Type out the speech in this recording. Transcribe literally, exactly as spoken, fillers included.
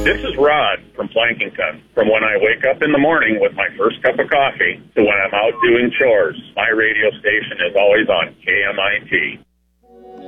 This is Rod from Plankington. From when I wake up in the morning with my first cup of coffee to when I'm out doing chores, my radio station is always on K M I T.